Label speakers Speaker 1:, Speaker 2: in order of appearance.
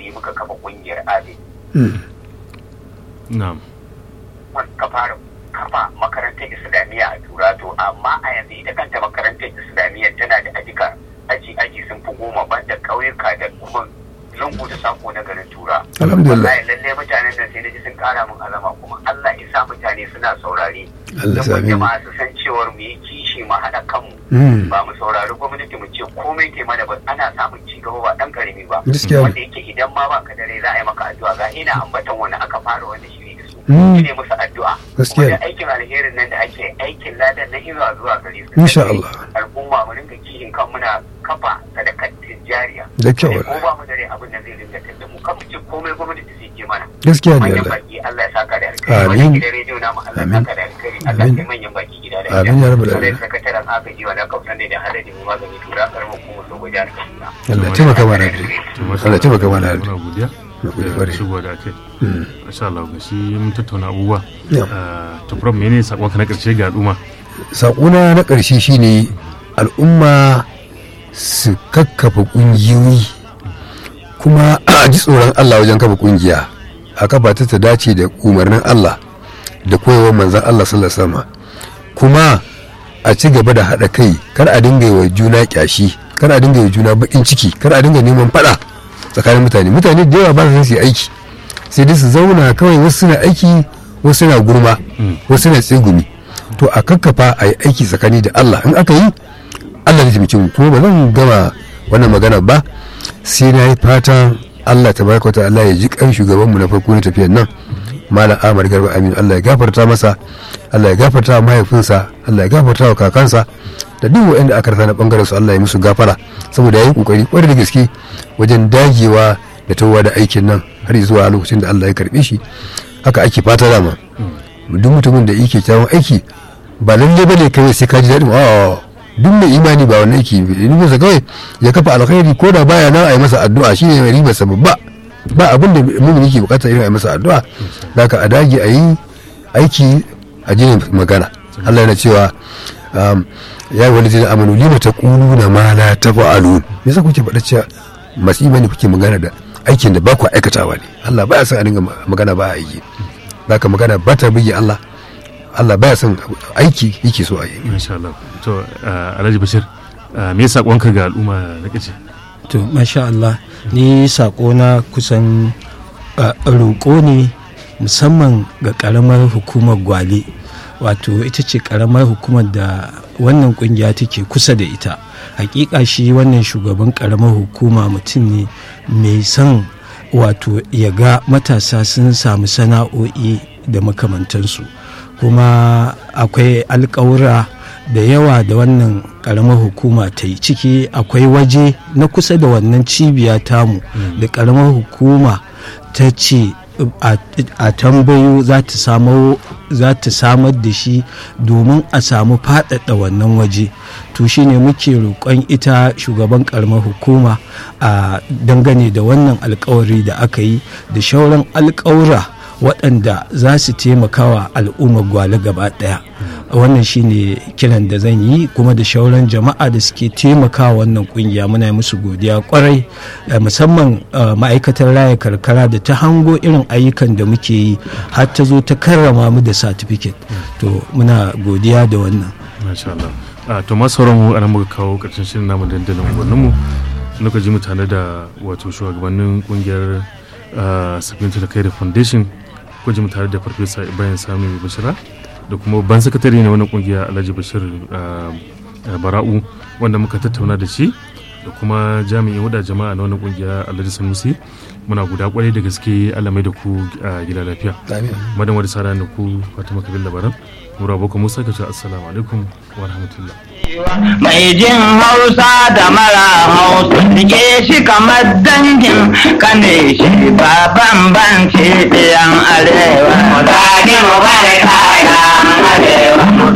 Speaker 1: nauyi muka kafa kungiyar adai.
Speaker 2: na'am
Speaker 1: Ka fara kafa makarantar islamiyya a tura to amma a yanzu ita kanta makarantar islamiyya tana da aji sun fi 10 banda ƙauyuka da kuma lungu da sako na garin tura.
Speaker 3: Alhamdulillah.
Speaker 1: Wallahi lalle mutanen da sai na ji sun kara min azama kuma Allah ya sa mutane suna saurare.
Speaker 3: Allah
Speaker 1: Don
Speaker 3: sami.
Speaker 1: jama'a su san cewar mu yi kishi mu haɗa kanmu. Ba mu saurari gwamnati mu ce komai ke mana ba ana samun ci gaba ba ɗan ƙarami ba.
Speaker 3: Gaskiya ne.
Speaker 1: Wanda yake idan ma ba ka dare za a yi maka addu'a ga ina ambatan wani aka fara wani shiri da su. Shi ne musu addu'a.
Speaker 3: Gaskiya ne.
Speaker 1: Kuma da aikin alherin nan da ake aikin ladan na zuwa gare su.
Speaker 3: Insha Allah.
Speaker 1: Al'umma mu rinka kishin kan muna kafa sadakar tijariya.
Speaker 3: Da kyau.
Speaker 1: Ko ba mu dare abin da zai rinka da mu kan mu ce komai gwamnati ta ke mana.
Speaker 3: Gaskiya ne
Speaker 1: Manyan
Speaker 3: Allah.
Speaker 1: baki Allah ya saka da alkhairi.
Speaker 3: Amin.
Speaker 1: Wani gidan rediyo namu Allah ya saka da alkhairi. Allah ya manyan baki gida da
Speaker 3: Amin ya rabbal alamin.
Speaker 1: Sai sakataren agaji wanda kautan ne da hadari mu magani tura karamar kuma so goja da kanna.
Speaker 3: Allah ya taimaka mana da Allah ya taimaka mana da
Speaker 2: muna godiya
Speaker 3: Na gode
Speaker 2: da
Speaker 3: kwarai.
Speaker 2: shigo da ake insha Allah ga shi mun tattauna abubuwa
Speaker 3: Yau.
Speaker 2: to prof menene sakon ka na karshe ga al'umma
Speaker 3: saƙona na ƙarshe shine al'umma su kakkafa ƙungiyoyi kuma a ji tsoron Allah wajen kafa ƙungiya a kafa ta dace da umarnin Allah da koyarwar manzan Allah sallallahu alaihi wasallam kuma a ci gaba da haɗa kai kar a dinga yi wa juna ƙyashi kar a dinga yi wa juna baƙin ciki kar a dinga neman faɗa tsakanin mutane da yawa ba su yi aiki sai dai su zauna kawai wasu suna aiki wasu suna gurma wasu suna tsegumi to a kakkafa a yi aiki tsakani da Allah in aka yi Allah da taimake mu kuma ba zan gama wannan magana ba sai na yi fatan Allah tabaraka wa ta'ala ya ji kan shugaban mu na farko na tafiyar nan Malam Ahmad Garba Aminu Allah ya gafarta masa Allah ya gafarta wa mahaifinsa Allah ya gafarta wa kakansa da duk waɗanda aka rasa na bangaren su Allah ya musu gafara saboda yayi kokari kwarai da gaske wajen dagewa da tawa da aikin nan har zuwa lokacin da Allah ya karbe shi haka ake fata dama duk mutumin da yake kyawun aiki ba lalle bane kawai sai ka ji daɗin duk mai imani ba wannan aiki ne sa kawai ya kafa alkhairi ko da baya nan a yi masa addu'a shine ribar sa babba ba abin da mumin yake bukata irin a yi masa addu'a da ka a dage a yi aiki a jinin magana Allah yana cewa ya wani jini amanu lima taquluna ma la taf'alun me yasa kuke faɗa cewa masiba ne kuke magana da aikin da ba ku aikatawa ne Allah baya son a dinga magana ba a aiki zaka magana ba ta bige Allah baya son aiki yake so a yi
Speaker 2: insha Allah to Alhaji Bashir me sakonka ga al'umma na kace
Speaker 4: to masha Allah ni sako na kusan roƙo ne musamman ga ƙaramar hukumar Gwale wato ita ce ƙaramar hukumar da wannan ƙungiya take kusa da ita hakika shi wannan shugaban ƙaramar hukuma mutum ne mai son wato ya ga matasa sun samu sana'o'i da makamantansu kuma akwai alƙawura da yawa da wannan ƙaramar hukuma ta yi ciki akwai waje na kusa da wannan cibiya tamu da ƙaramar hukuma ta ce a tambayo za ta samar da shi domin a samu faɗaɗa wannan waje to shine muke roƙon ita shugaban ƙaramar hukuma a dangane da wannan alƙawari da aka yi da shauran alƙawura waɗanda za su taimaka wa al'ummar Gwale gaba ɗaya wannan shine kiran da zan yi kuma da shauran jama'a da suke taimakawa wannan kungiya muna yi musu godiya kwarai musamman ma'aikatar raya karkara da ta hango irin ayyukan da muke yi har ta zo ta karrama mu da certificate to muna godiya da wannan
Speaker 2: masha Allah to masu sauran mu anan muka kawo karshen shirin namu dandalin ubanninmu muka ji mutane da wato shugabannin kungiyar Safinatu da Kairi Foundation ko ji mutane da Farfesa Ibrahim Sami Bashira da kuma ban sakatare ne wannan kungiya Alhaji Bashir Bara'u wanda muka tattauna da shi da kuma jami'in wada jama'a na wannan kungiya Alhaji Sanusi muna guda kwarai da gaske Allah mai da ku gida lafiya madan wadi sara da ku Fatima Kabil Labaran mura boko Musa ka ce assalamu alaikum wa rahmatullah
Speaker 5: mai jin Hausa da mara Hausa rike shi kamar dangin kane shi ba bambanci ɗiyan arewa mu zagi mu bari kayan arewa